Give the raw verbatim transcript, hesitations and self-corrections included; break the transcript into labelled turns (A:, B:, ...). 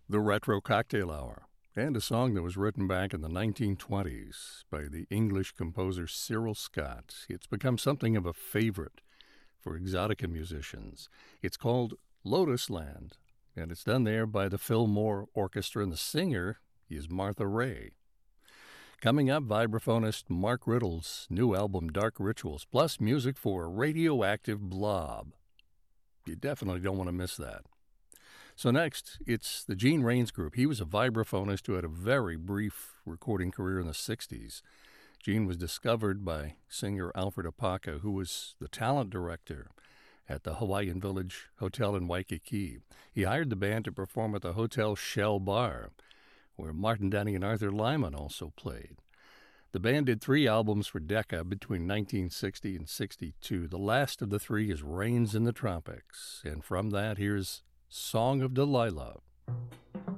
A: The Retro Cocktail Hour, and a song that was written back in the nineteen twenties by the English composer Cyril Scott. It's become something of a favorite for exotica musicians. It's called Lotus Land, and it's done there by the Fillmore Orchestra, and the singer is Martha Raye. Coming up, vibraphonist Mark Riddle's new album Dark Rituals, plus music for a radioactive blob. You definitely don't want to miss that. So next, it's the Gene Rains Group. He was a vibraphonist who had a very brief recording career in the sixties. Gene was discovered by singer Alfred Apaka, who was the talent director at the Hawaiian Village Hotel in Waikiki. He hired the band to perform at the Hotel Shell Bar, where Martin Denny and Arthur Lyman also played. The band did three albums for Decca between nineteen sixty and sixty-two. The last of the three is Rains in the Tropics, and from that, here's Song of Delilah.